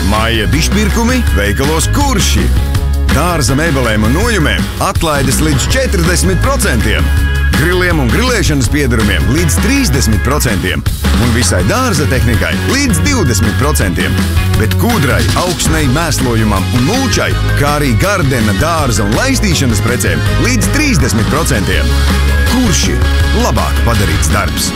Māja dišpirkumi veikalos Kurši. Dārza mēbelēm un nojumēm atlaides līdz 40%. Griliem un grilēšanas piedarumiem līdz 30%. Un visai dārza tehnikai līdz 20%. Bet kūdrai, augsnei, mēslojumam un mulčai, kā arī gardena, dārza un laistīšanas precēm līdz 30%. Kurši labāk padarīts darbs.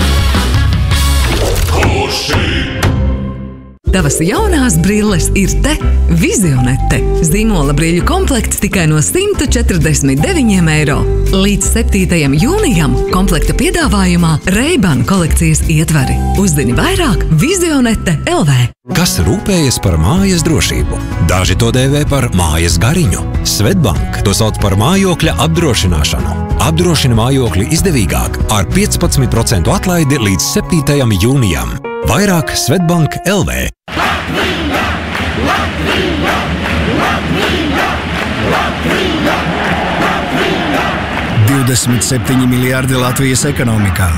Kurši! Tavas jaunās brilles ir te Vizionete. Zīmola brīļu komplekts tikai no 149 eiro. Līdz 7. jūnijam komplekta piedāvājumā Ray-Ban kolekcijas ietvari. Uzzini vairāk Vizionete LV. Kas rūpējas par mājas drošību? Daži to dēvē par mājas gariņu. Svetbank to sauc par mājokļa apdrošināšanu. Apdrošina mājokļi izdevīgāk ar 15% atlaidi līdz 7. jūnijam. Vairāk Svetbank LV. Latvija! Latvija! Latvija! Latvija! Latvija! 27 miljārdi Latvijas ekonomikā.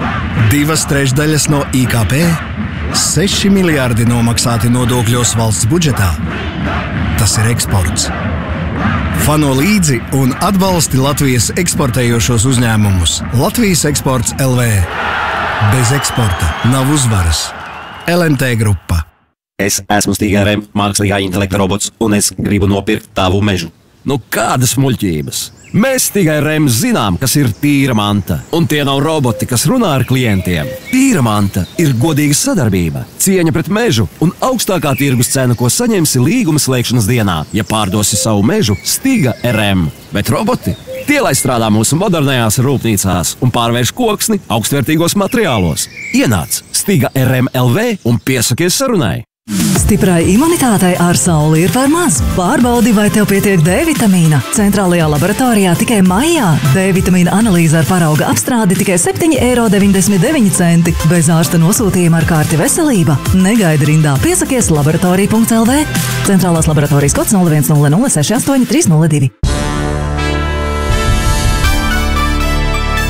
2/3 no IKP, 6 miljārdi nomaksāti nodokļos valsts budžetā. Tas ir eksports. Fano līdzi un atbalsti Latvijas eksportējošos uzņēmumus. Latvijas eksports LV. Bez eksporta nav uzvaras. LMT grupa. Es esmu Stiga RM, mākslīgā intelekta robots, un es gribu nopirkt tavu mežu. Nu kādas muļķības? Mēs Stiga RM zinām, kas ir tīra manta. Un tie nav roboti, kas runā ar klientiem. Tīra manta ir godīga sadarbība, cieņa pret mežu un augstākā tirgus cena, ko saņemsi līguma slēgšanas dienā, ja pārdosi savu mežu Stiga RM. Bet roboti? Tie, lai strādā mūsu modernajās rūpnīcās un pārvērš koksni augstvērtīgos materiālos. Ienāc Stiga RM LV un piesakies sarunai. Stiprai imunitātei ar sauli ir par maz. Pārbaudi, vai tev pietiek D-vitamīna. Centrālajā laboratorijā tikai maijā D-vitamīna analīze ar parauga apstrādi tikai 7,99 eiro. Bez ārsta nosūtījuma ar kārti veselība. Negaidi rindā, piesakies laboratorija.lv. Centrālās laboratorijas kods 010068 302.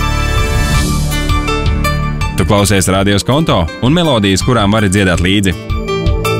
Tu klausies Radio Skonto un melodijas, kurām vari dziedāt līdzi.